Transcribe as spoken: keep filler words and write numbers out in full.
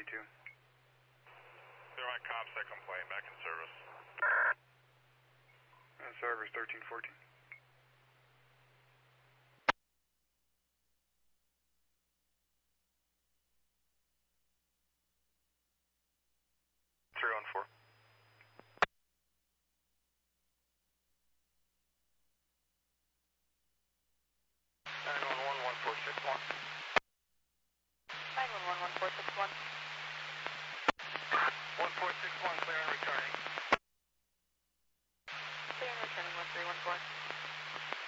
two. They're on ComSec complaint, back in service. Uh, servers thirteen fourteen. three one four. nine one one, one four six one. nine one one, one four six one.